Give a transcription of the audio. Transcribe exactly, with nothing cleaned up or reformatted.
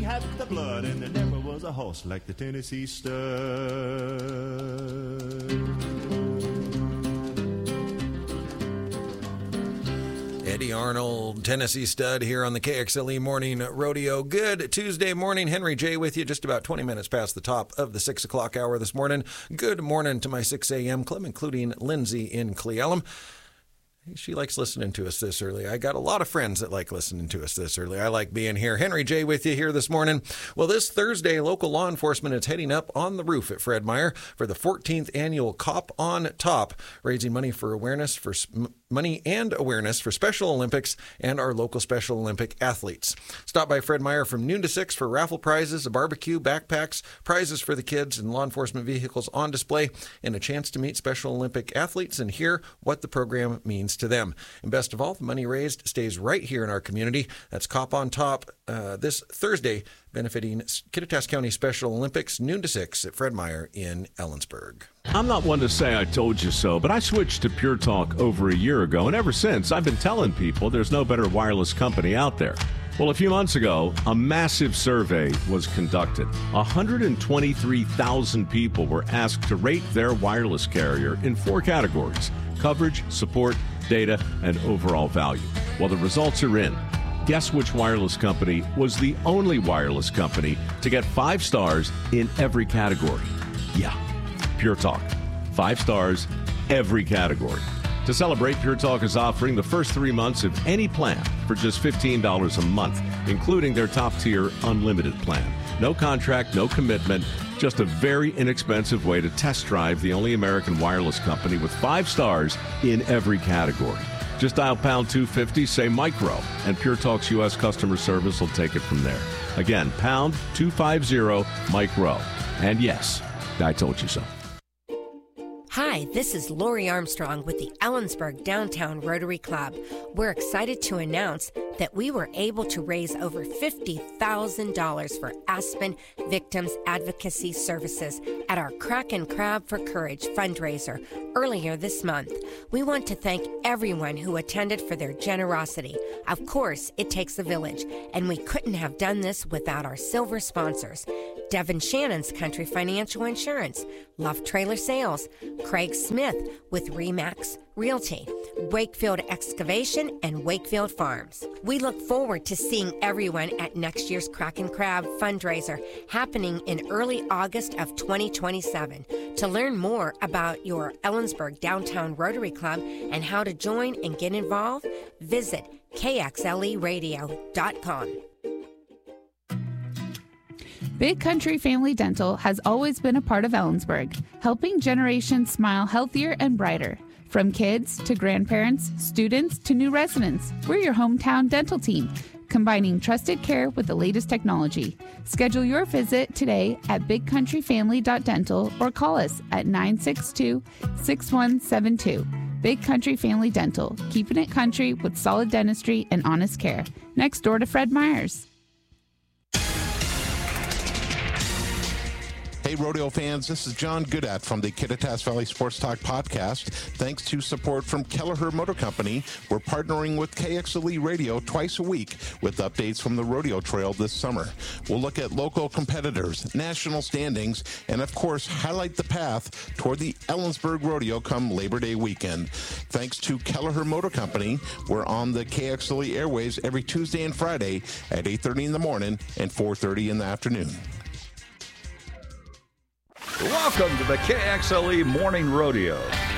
had the blood, and there never was a horse like the Tennessee Stud. Eddie Arnold, Tennessee Stud, here on the K X L E Morning Rodeo. Good Tuesday morning. Henry J. with you, just about twenty minutes past the top of the six o'clock hour this morning. Good morning to my six a.m. club, including Lindsay in Cle Elum. She likes listening to us this early. I got a lot of friends that like listening to us this early. I like being here. Henry J. with you here this morning. Well, this Thursday, local law enforcement is heading up on the roof at Fred Meyer for the fourteenth annual Cop on Top, raising money for awareness for money and awareness for Special Olympics and our local Special Olympic athletes. Stop by Fred Meyer from noon to six for raffle prizes, a barbecue, backpacks, prizes for the kids and law enforcement vehicles on display, and a chance to meet Special Olympic athletes and hear what the program means to them. And best of all, the money raised stays right here in our community. That's Cop on Top uh, this Thursday, benefiting Kittitas County Special Olympics, noon to six at Fred Meyer in Ellensburg. I'm not one to say I told you so, but I switched to Pure Talk over a year ago, and ever since, I've been telling people there's no better wireless company out there. Well, a few months ago, a massive survey was conducted. one hundred twenty-three thousand people were asked to rate their wireless carrier in four categories: coverage, support, data, and overall value. Well, the results are in. Guess which wireless company was the only wireless company to get five stars in every category? Yeah, Pure Talk. Five stars, every category. To celebrate, Pure Talk is offering the first three months of any plan for just fifteen dollars a month, including their top-tier unlimited plan. No contract, no commitment, just a very inexpensive way to test drive the only American wireless company with five stars in every category. Just dial pound two fifty, say micro, and Pure Talk's U S customer service will take it from there. Again, pound two fifty, micro. And yes, I told you so. Hi, this is Lori Armstrong with the Ellensburg Downtown Rotary Club. We're excited to announce that we were able to raise over fifty thousand dollars for Aspen Victims Advocacy Services at our Crack and Crab for Courage fundraiser earlier this month. We want to thank everyone who attended for their generosity. Of course, it takes a village, and we couldn't have done this without our silver sponsors: Devin Shannon's Country Financial Insurance, Love Trailer Sales, Craig Smith with Remax Realty, Wakefield Excavation, and Wakefield Farms. We look forward to seeing everyone at next year's Crack and Crab fundraiser happening in early August of twenty twenty-seven. To learn more about your Ellensburg Downtown Rotary Club and how to join and get involved, visit K X L E radio dot com. Big Country Family Dental has always been a part of Ellensburg, helping generations smile healthier and brighter. From kids to grandparents, students to new residents, we're your hometown dental team, combining trusted care with the latest technology. Schedule your visit today at big country family dot dental or call us at nine six two, six one seven two. Big Country Family Dental, keeping it country with solid dentistry and honest care. Next door to Fred Meyer's. Hey, rodeo fans, this is John Goodat from the Kittitas Valley Sports Talk podcast. Thanks to support from Kelleher Motor Company, we're partnering with K X L E Radio twice a week with updates from the rodeo trail this summer. We'll look at local competitors, national standings, and of course, highlight the path toward the Ellensburg Rodeo come Labor Day weekend. Thanks to Kelleher Motor Company, we're on the K X L E airwaves every Tuesday and Friday at eight thirty in the morning and four thirty in the afternoon. Welcome to the K X L E Morning Rodeo.